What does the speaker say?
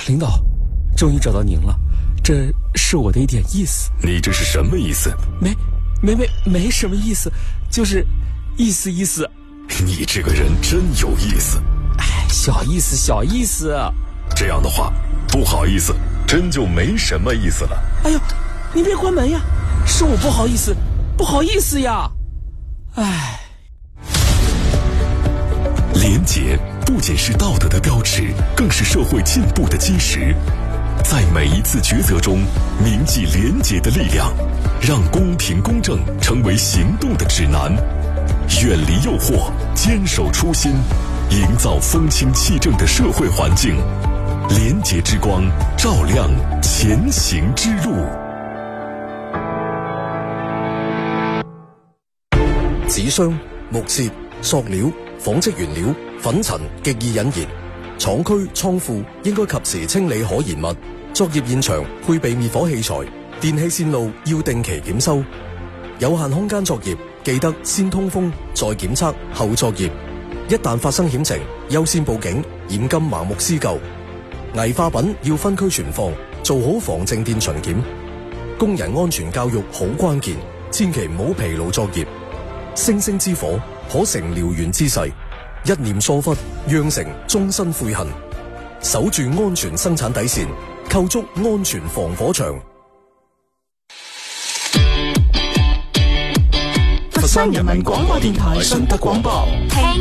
领导，终于找到您了，这是我的一点意思。 你这是什么意思？ 没什么意思，就是意思。 你这个人真有意思。 小意思。 这样的话，不好意思，真就没什么意思了。 哎呦，你别关门呀，是我不好意思呀。 廉洁不仅是道德的标尺，更是社会进步的基石。在每一次抉择中铭记廉洁的力量，让公平公正成为行动的指南，远离诱惑，坚守初心，营造风清气正的社会环境。廉洁之光照亮前行之路。 紙箱、木屑、塑料、紡織原料、粉塵極易引燃，廠區倉庫應該及時清理可燃物。作業現場配備滅火器材，電氣線路要定期檢修。有限空間作業記得先通風再檢測後作業。一旦發生險情，優先報警，嚴禁盲目施救。危化品要分區存放，做好防靜電巡檢。工人安全教育好關鍵，千祈唔好疲勞作業。星星之火可成燎原之勢，一念疏忽釀成終身悔恨。守住安全生產底線，構築安全防火牆。 佛山人民廣播電台順德廣播。